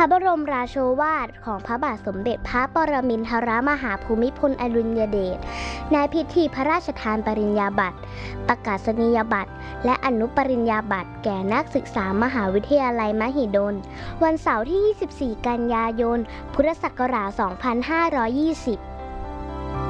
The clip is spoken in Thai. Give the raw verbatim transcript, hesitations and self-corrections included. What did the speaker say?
ระบรมราโชวาทของพระบาทสมเด็จพระปรมินทรมหาภูมิพลอดุลยเดชในพิธีพระราชทานปริญญาบัตรประกาศนียบัตรและอนุปริญญาบัตรแก่นักศึกษามหาวิทยาลัยมหิดลวันเสาร์ที่ ยี่สิบสี่ กันยายน พุทธศักราช สองพันห้าร้อยยี่สิบ